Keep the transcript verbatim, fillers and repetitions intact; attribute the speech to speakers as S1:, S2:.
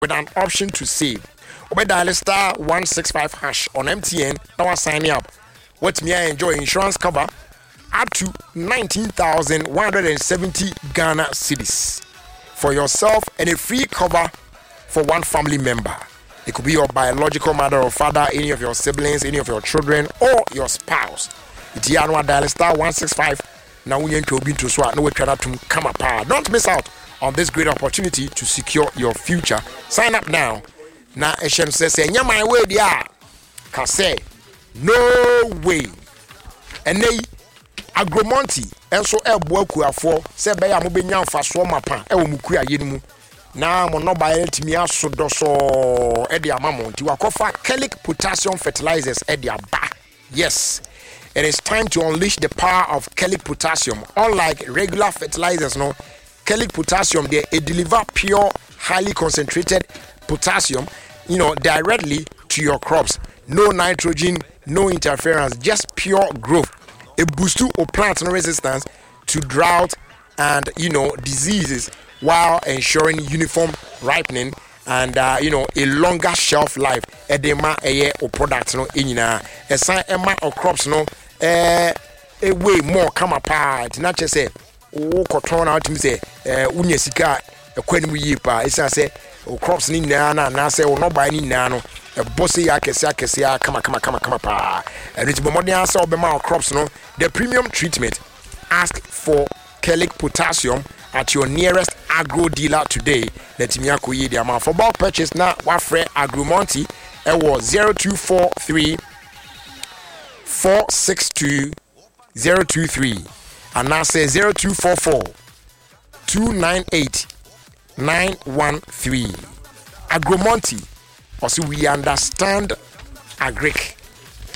S1: with an option to save. Obe dial star one six five hash on M T N. Now sign up. What me I enjoy insurance cover up to nineteen thousand one hundred seventy Ghana cedis for yourself and a free cover for one family member. It could be your biological mother or father, any of your siblings, any of your children, or your spouse. It's here annual dial star one six five. Now we need to be to swat. No way to come apart. Don't miss out on this great opportunity to secure your future. Sign up now. Now, Eshem says, "Nya my way, dia." Can say, no way. And they Agromonti and so elboku afo say be am be nya mfa so mapa e wo muku ayenimu na mo no ba elti mi asodo so e de amamonti wakofa Kelic potassium fertilizers e de aba. Yes, it is time to unleash the power of Kelic potassium. Unlike regular fertilizers, no, Kelic potassium they, they deliver pure, highly concentrated potassium, you know, directly to your crops. No nitrogen, no interference, just pure growth. It boosts or plant resistance to drought and, you know, diseases while ensuring uniform ripening and uh, you know, a longer shelf life. Edema eye or products no inina a sign emma or crops no eh a way more come apart. Not just say oh cotton out to me say eh unya sika e kwani mu yipa. It's say o crops ni na na na say o no buy ni na no a bossy akesi akesi a kama kama kama kama pa. And it's more than answer obema crops no. The premium treatment. Ask for Kelic potassium at your nearest agro dealer today. Let me akoye the amount for bulk purchase now. Wafre Agromonti it was zero two four three four six two zero two three and now say zero two four four two nine eight nine one three. Agromonti, also we understand agric.